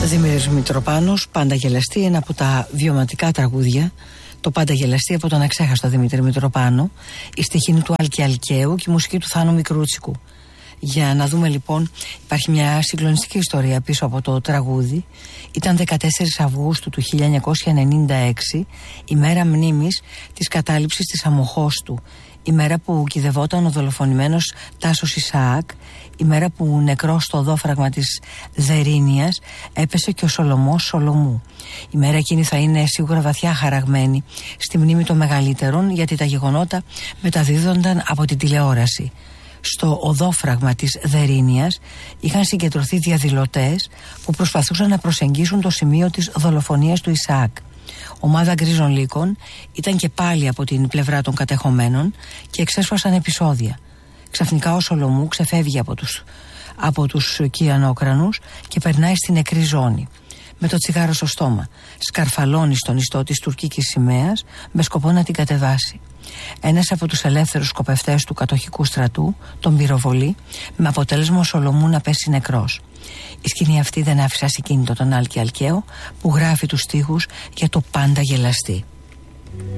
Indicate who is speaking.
Speaker 1: Δημήτρης Μητροπάνος, Πάντα γελαστή, ένα από τα βιωματικά τραγούδια. Το Πάντα γελαστή από τον αξέχαστο Δημήτρη Μητροπάνο. Η στιχή του Άλκη Αλκαίου και η μουσική του Θάνου Μικρούτσικου. Για να δούμε λοιπόν, υπάρχει μια συγκλονιστική ιστορία πίσω από το τραγούδι. Ήταν 14 Αυγούστου του 1996, η μέρα μνήμης της κατάληψης της Αμοχώστου. Η μέρα που κυδευόταν ο δολοφονημένος Τάσος Ισαάκ, η μέρα που νεκρός στο οδόφραγμα της Δερίνειας έπεσε και ο Σολομός Σολομού. Η μέρα εκείνη θα είναι σίγουρα βαθιά χαραγμένη στη μνήμη των μεγαλύτερων, γιατί τα γεγονότα μεταδίδονταν από την τηλεόραση. Στο οδόφραγμα της Δερίνειας είχαν συγκεντρωθεί διαδηλωτές που προσπαθούσαν να προσεγγίσουν το σημείο της δολοφονίας του Ισαάκ. Ομάδα γκρίζων λύκων ήταν και πάλι από την πλευρά των κατεχομένων και εξέσφασαν επεισόδια. Ξαφνικά ο Σολομού ξεφεύγει από τους κυανόκρανους και περνάει στην νεκρή ζώνη. Με το τσιγάρο στο στόμα σκαρφαλώνει στον ιστό της τουρκικής σημαίας με σκοπό να την κατεβάσει. Ένας από τους ελεύθερους σκοπευτές του κατοχικού στρατού τον πυροβολεί, με αποτέλεσμα ο Σολομού να πέσει νεκρός. Η σκηνή αυτή δεν άφησε ασυκίνητο τον Άλκη Αλκαίο, που γράφει τους στίχους για το Πάντα γελαστή.